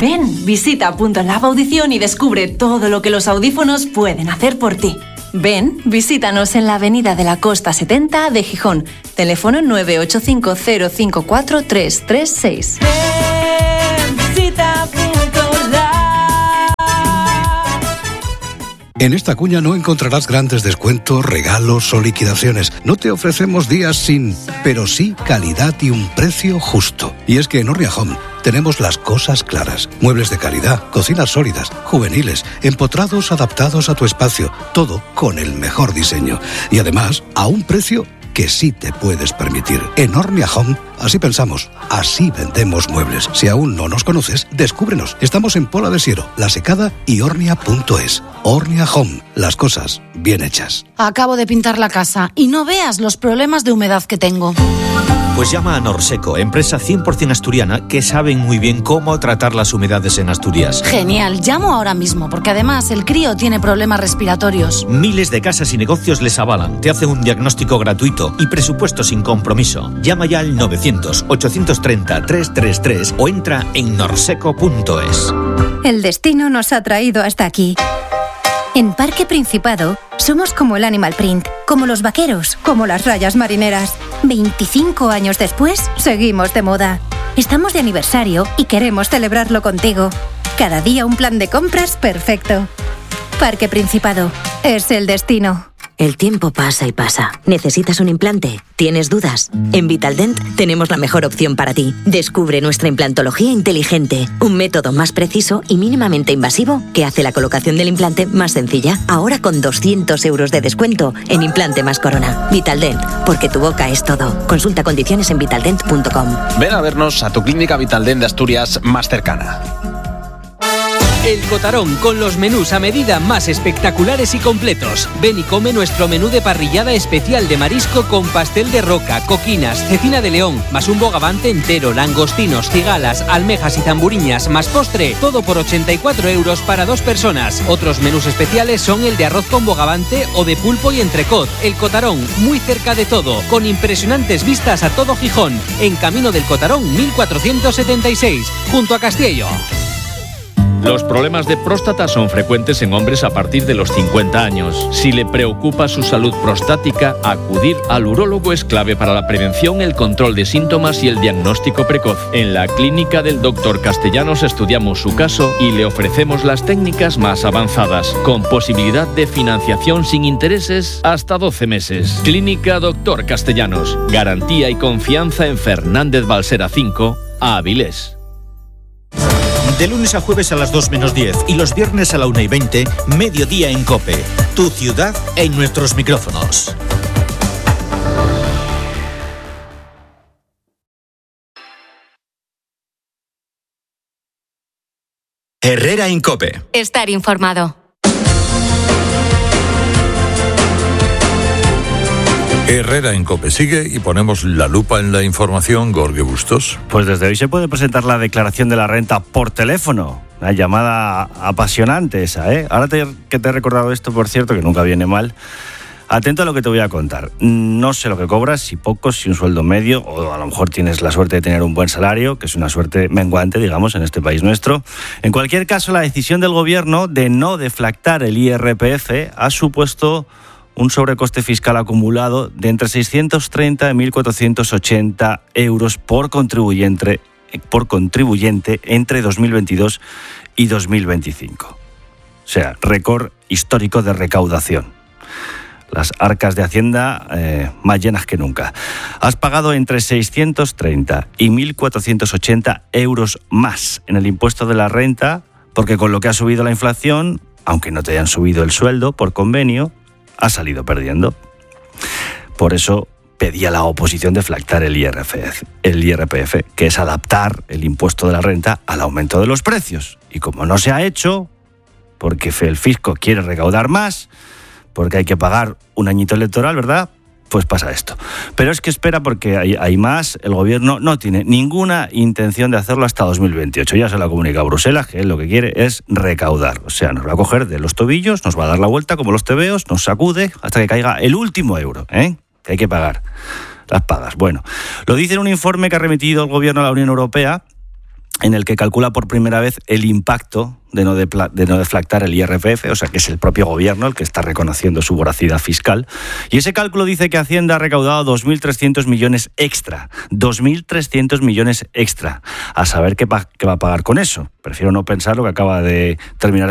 Ven, visita Punto Lab Audición y descubre todo lo que los audífonos pueden hacer por ti. Ven, visítanos en la Avenida de la Costa 70 de Gijón. Teléfono 985 054 336. Ven, visita Punto Lab. En esta cuña no encontrarás grandes descuentos, regalos o liquidaciones. No te ofrecemos días sin, pero sí calidad y un precio justo. Y es que en Ornia Home tenemos las cosas claras. Muebles de calidad, cocinas sólidas, juveniles, empotrados adaptados a tu espacio. Todo con el mejor diseño. Y además, a un precio que sí te puedes permitir. En Ornia Home, así pensamos, así vendemos muebles. Si aún no nos conoces, descúbrenos. Estamos en Pola de Siero, La Secada y Ornia.es. Ornia Home, las cosas bien hechas. Acabo de pintar la casa y no veas los problemas de humedad que tengo. Pues llama a Norseco, empresa 100% asturiana que saben muy bien cómo tratar las humedades en Asturias. Genial, llamo ahora mismo porque además el crío tiene problemas respiratorios. Miles de casas y negocios les avalan, te hacen un diagnóstico gratuito y presupuesto sin compromiso. Llama ya al 900-830-333 o entra en norseco.es. El destino nos ha traído hasta aquí. En Parque Principado somos como el Animal Print, como los vaqueros, como las rayas marineras. 25 años después, seguimos de moda. Estamos de aniversario y queremos celebrarlo contigo. Cada día un plan de compras perfecto. Parque Principado, es el destino. El tiempo pasa y pasa. ¿Necesitas un implante? ¿Tienes dudas? En Vitaldent tenemos la mejor opción para ti. Descubre nuestra implantología inteligente, un método más preciso y mínimamente invasivo que hace la colocación del implante más sencilla. Ahora con 200 euros de descuento en implante más corona. Vitaldent, porque tu boca es todo. Consulta condiciones en vitaldent.com. Ven a vernos a tu clínica Vitaldent de Asturias más cercana. El Cotarón, con los menús a medida más espectaculares y completos. Ven y come nuestro menú de parrillada especial de marisco con pastel de roca, coquinas, cecina de león, más un bogavante entero, langostinos, cigalas, almejas y zamburiñas, más postre, todo por 84 euros para 2 personas. Otros menús especiales son el de arroz con bogavante o de pulpo y entrecot. El Cotarón, muy cerca de todo, con impresionantes vistas a todo Gijón, en Camino del Cotarón 1476, junto a Castiello. Los problemas de próstata son frecuentes en hombres a partir de los 50 años. Si le preocupa su salud prostática, acudir al urólogo es clave para la prevención, el control de síntomas y el diagnóstico precoz. En la clínica del Dr. Castellanos estudiamos su caso y le ofrecemos las técnicas más avanzadas, con posibilidad de financiación sin intereses hasta 12 meses. Clínica Dr. Castellanos. Garantía y confianza en Fernández Balsera 5, Avilés. De lunes a jueves a las 2 menos 10 y los viernes a la 1:20, mediodía en COPE. Tu ciudad en nuestros micrófonos. Herrera en COPE. Estar informado. Herrera en COPE sigue y ponemos la lupa en la información. Gorge Bustos. Pues desde hoy se puede presentar la declaración de la renta por teléfono. Una llamada apasionante esa, ¿eh? Ahora que te he recordado esto, por cierto, que nunca viene mal. Atento a lo que te voy a contar. No sé lo que cobras, si poco, si un sueldo medio, o a lo mejor tienes la suerte de tener un buen salario, que es una suerte menguante, digamos, en este país nuestro. En cualquier caso, la decisión del gobierno de no deflactar el IRPF ha supuesto un sobrecoste fiscal acumulado de entre 630 y 1.480 euros por contribuyente entre 2022 y 2025. O sea, récord histórico de recaudación. Las arcas de Hacienda más llenas que nunca. Has pagado entre 630 y 1.480 euros más en el impuesto de la renta, porque con lo que ha subido la inflación, aunque no te hayan subido el sueldo por convenio, has salido perdiendo. Por eso pedía la oposición deflactar el IRPF, que es adaptar el impuesto de la renta al aumento de los precios. Y como no se ha hecho, porque el fisco quiere recaudar más, porque hay que pagar un añito electoral, ¿verdad? Pues pasa esto. Pero es que espera, porque hay más. El gobierno no tiene ninguna intención de hacerlo hasta 2028. Ya se lo ha comunicado a Bruselas, que él lo que quiere es recaudar. O sea, nos va a coger de los tobillos, nos va a dar la vuelta como los tebeos, nos sacude hasta que caiga el último euro, que hay que pagar las pagas. Bueno, lo dice en un informe que ha remitido el gobierno a la Unión Europea, en el que calcula por primera vez el impacto de no deflactar el IRPF, o sea que es el propio gobierno el que está reconociendo su voracidad fiscal. Y ese cálculo dice que Hacienda ha recaudado 2.300 millones extra. 2.300 millones extra. A saber qué va a pagar con eso. Prefiero no pensar lo que acaba de terminar